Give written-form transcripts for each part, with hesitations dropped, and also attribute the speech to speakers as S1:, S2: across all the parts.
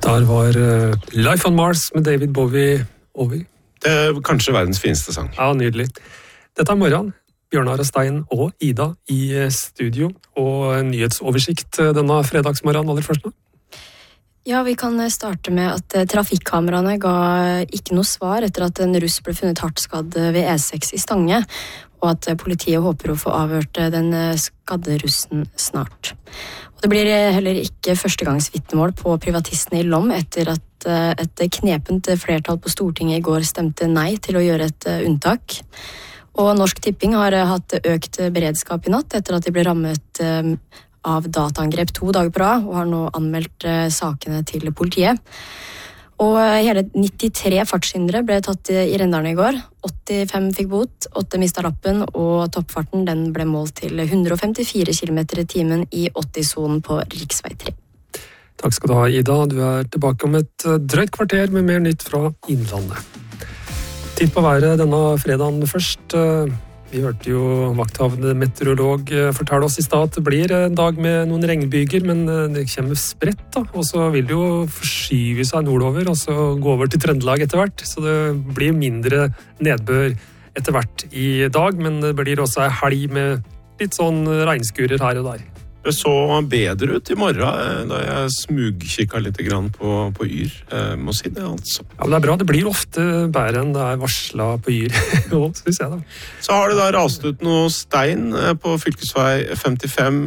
S1: Der var Life on Mars med David Bowie over.
S2: Det er kanskje verdens fineste sang.
S1: Ja, nydelig. Dette er morgen. Bjørnar og Stein og Ida i studio, og en nyhetsoversikt denne fredagsmorgen aller først nå.
S3: Ja, vi kan starte med at trafikkameraene ga ikke noe svar etter at en russ ble funnet hardt skadd ved E6 i Stange, og at politiet håper å få avhørt den skadde russen snart. Og det blir heller ikke førstegangsvitnemål på privatistene i Lom etter at et knepent flertall på Stortinget i går stemte nei til å gjøre et unntak. Og Norsk Tipping har hatt økt beredskap i natt etter at de ble rammet av dataangrep 2 dager på rad, og har nå anmeldt sakene til politiet. Og hele 93 fartshindre ble tatt i Rendalen i går. 85 fikk bot, 8 mistet lappen, og toppfarten den ble målt til 154 km i timen i 80-sonen på riksvei 3.
S1: Takk skal du ha, Ida. Du er tilbake om et drøyt kvarter med mer nytt fra Innlandet. Titt på været denne fredagen først. Vi hørte jo vakthavende meteorolog fortelle oss i stad at det blir en dag med noen regnbyger, men det kommer spredt da, og så vil det jo forskyve seg nordover, og så gå over til Trøndelag etter hvert, så det blir mindre nedbør etter hvert i dag, men det blir også en helg med litt sånn regnskurer her og der.
S2: Det så bedre ut i morgen da jeg smugkikket litt grann på Yr. Må si det, altså.
S1: Ja, men det er bra. Det blir ofte bedre enn det er varslet på Yr, synes jeg da.
S2: Så har det da rast ut noe stein på fylkesvei 55,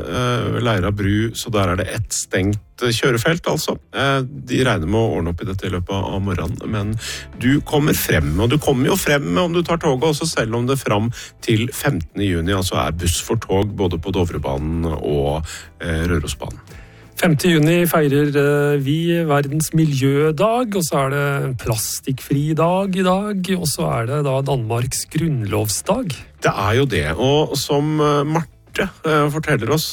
S2: Leira bru, så der er det ett stengt kjørefelt, altså. De regner med å ordne opp i dette i løpet av morgenen, men du kommer frem, og du kommer jo frem om du tar toget også, selv om det fram til 15. juni, altså er buss for tog både på Dovrebanen og Rørosbanen.
S1: 5. juni feirer vi verdens miljødag, og så er det plastikkfri dag i dag, og så er det da Danmarks grunnlovsdag.
S2: Det er jo det, og som Marte forteller oss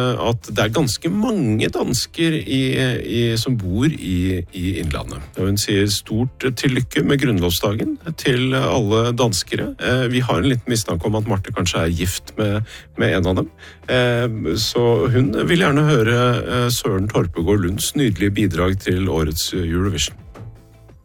S2: at det er ganske mange dansker som bor i Innlandet. Og hun sier stort til lykke med grunnlovsdagen til alle danskere. Vi har en liten mistanke om at Marte kanskje er gift med en av dem. Så hun vil gjerne høre Søren Torpegård Lunds nydelige bidrag til årets Eurovision.